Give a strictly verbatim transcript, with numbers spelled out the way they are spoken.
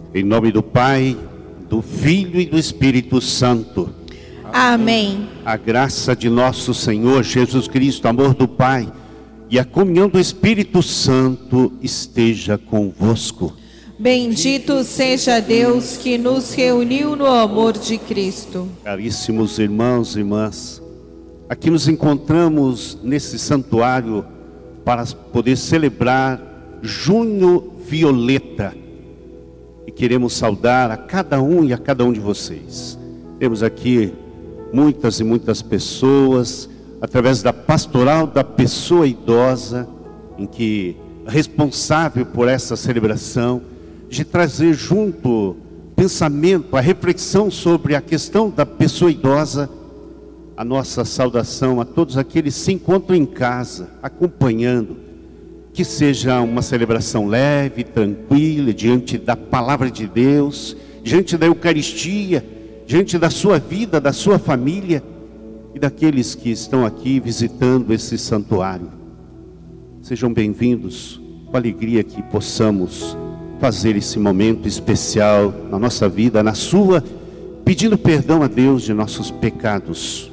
Em nome do Pai, do Filho e do Espírito Santo. Amém. A graça de nosso Senhor Jesus Cristo, amor do Pai e a comunhão do Espírito Santo esteja convosco. Bendito seja Deus que nos reuniu no amor de Cristo. Caríssimos irmãos e irmãs, aqui nos encontramos nesse santuário para poder celebrar Junho Violeta. E queremos saudar a cada um e a cada um de vocês. Temos aqui muitas e muitas pessoas, através da pastoral da pessoa idosa, em que responsável por essa celebração, de trazer junto pensamento, a reflexão sobre a questão da pessoa idosa, a nossa saudação a todos aqueles que se encontram em casa, acompanhando. Que seja uma celebração leve, tranquila, diante da palavra de Deus, diante da Eucaristia, diante da sua vida, da sua família e daqueles que estão aqui visitando esse santuário. Sejam bem-vindos, com alegria que possamos fazer esse momento especial na nossa vida, na sua, pedindo perdão a Deus de nossos pecados.